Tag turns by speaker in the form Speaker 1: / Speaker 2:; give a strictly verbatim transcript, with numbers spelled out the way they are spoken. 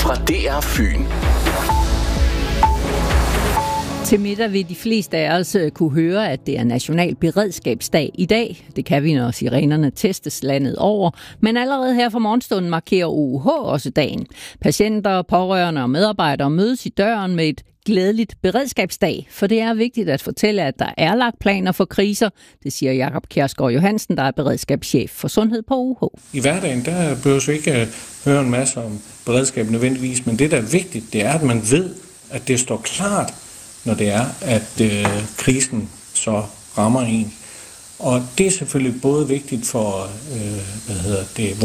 Speaker 1: fra D R Fyn.
Speaker 2: Til middag vil de fleste af os kunne høre, at det er National Beredskabsdag i dag. Det kan vi, når sirenerne testes landet over. Men allerede her fra morgenstunden markerer O U H også dagen. Patienter, pårørende og medarbejdere mødes i døren med et glædeligt beredskabsdag, for det er vigtigt at fortælle, at der er lagt planer for kriser. Det siger Jakob Kjærsgaard Johansen, der er beredskabschef for sundhed på O U H.
Speaker 3: I hverdagen, der behøver vi ikke høre en masse om beredskab nødvendigvis, men det, der er vigtigt, det er, at man ved, at det står klart, når det er, at øh, krisen så rammer en. Og det er selvfølgelig både vigtigt for øh, hvad hedder det,